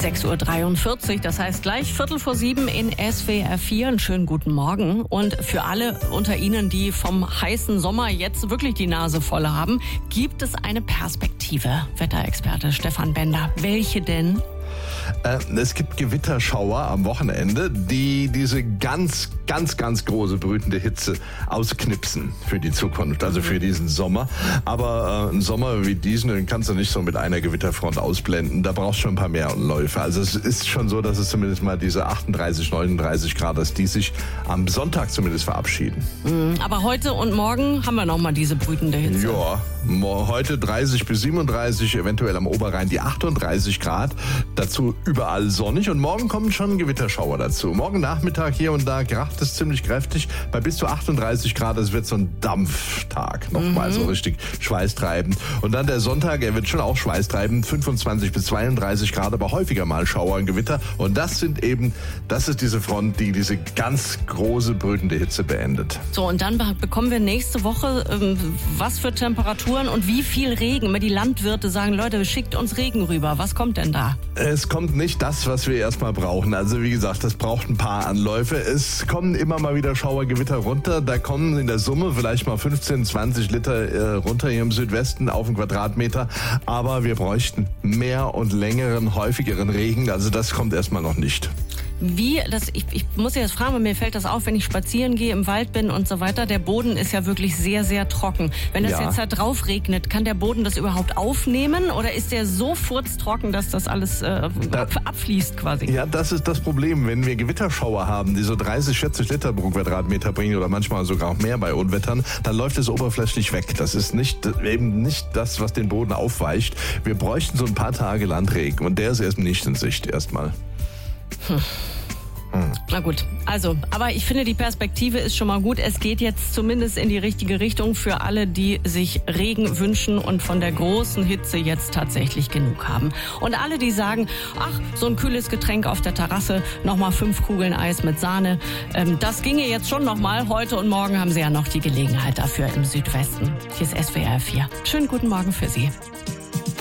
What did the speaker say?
6:43 Uhr, das heißt gleich 6:45 in SWR 4. Einen schönen guten Morgen. Und für alle unter Ihnen, die vom heißen Sommer jetzt wirklich die Nase voll haben, gibt es eine Perspektive. Wetterexperte Stefan Bender. Welche denn? Es gibt Gewitterschauer am Wochenende, die diese ganz große brütende Hitze ausknipsen für die Zukunft, also für diesen Sommer. Aber einen Sommer wie diesen, den kannst du nicht so mit einer Gewitterfront ausblenden. Da brauchst du schon ein paar mehr Läufe. Also es ist schon so, dass es zumindest mal diese 38, 39 Grad, dass die sich am Sonntag zumindest verabschieden. Aber heute und morgen haben wir noch mal diese brütende Hitze. Ja, heute 30 bis 37, eventuell am Oberrhein die 38 Grad. Dazu überall sonnig und morgen kommen schon Gewitterschauer dazu. Morgen Nachmittag hier und da kracht es ziemlich kräftig bei bis zu 38 Grad. Es wird so ein Dampftag nochmal, so richtig schweißtreibend. Und dann der Sonntag, er wird schon auch schweißtreibend, 25 bis 32 Grad, aber häufiger mal Schauer und Gewitter. Und das ist diese Front, die diese ganz große brütende Hitze beendet. So, und dann bekommen wir nächste Woche was für Temperaturen und wie viel Regen? Die Landwirte sagen, Leute, schickt uns Regen rüber. Was kommt denn da? Es kommt nicht das, was wir erstmal brauchen. Also wie gesagt, das braucht ein paar Anläufe. Es kommen immer mal wieder Schauergewitter runter. Da kommen in der Summe vielleicht mal 15, 20 Liter runter hier im Südwesten auf den Quadratmeter. Aber wir bräuchten mehr und längeren, häufigeren Regen. Also das kommt erstmal noch nicht. Ich muss ja jetzt fragen, weil mir fällt das auf, wenn ich spazieren gehe, im Wald bin und so weiter. Der Boden ist ja wirklich sehr, sehr trocken. Wenn das jetzt da drauf regnet, kann der Boden das überhaupt aufnehmen? Oder ist der so furztrocken, dass das alles abfließt quasi? Ja, das ist das Problem. Wenn wir Gewitterschauer haben, die so 30, 40 Liter pro Quadratmeter bringen oder manchmal sogar auch mehr bei Unwettern, dann läuft es oberflächlich weg. Das ist eben nicht das, was den Boden aufweicht. Wir bräuchten so ein paar Tage Landregen und der ist erst nicht in Sicht erstmal. Na gut, also, aber ich finde, die Perspektive ist schon mal gut. Es geht jetzt zumindest in die richtige Richtung für alle, die sich Regen wünschen und von der großen Hitze jetzt tatsächlich genug haben. Und alle, die sagen, ach, so ein kühles Getränk auf der Terrasse, nochmal 5 Kugeln Eis mit Sahne, das ginge jetzt schon nochmal. Heute und morgen haben Sie ja noch die Gelegenheit dafür im Südwesten. Hier ist SWR 4. Schönen guten Morgen für Sie.